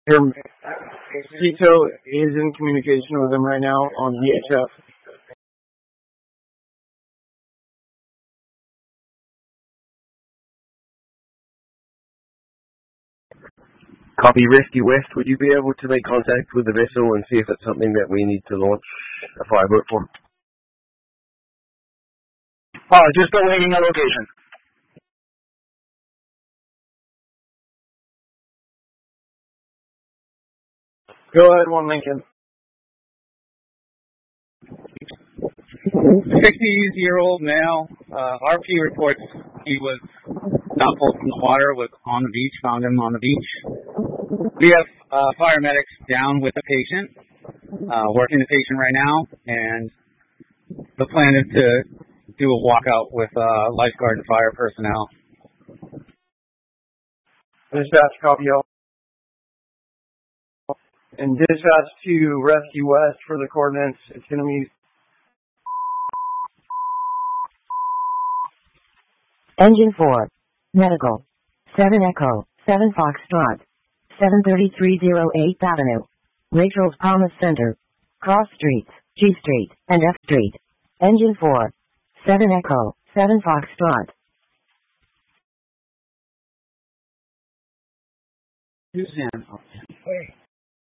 Tito is in communication with him right now on VHF. Copy Rescue West. Would you be able to make contact with the vessel and see if it's something that we need to launch a fireboat for? Just awaiting a location. Go ahead, 1 Lincoln. 60-year-old male. RP reports he was not pulled from the water, was on the beach, found him on the beach. We have paramedics down with the patient, working the patient right now, and the plan is to do a walkout with lifeguard and fire personnel. Dispatch, copy all. And dispatch to Rescue West for the coordinates. It's going to be... Engine 4. Medical. 7 Echo. 7 Foxtrot. 73308 Avenue. Rachel's Promise Center. Cross Streets, G Street, and F Street. Engine 4. 7 Echo. 7 Foxtrot. Suzanne.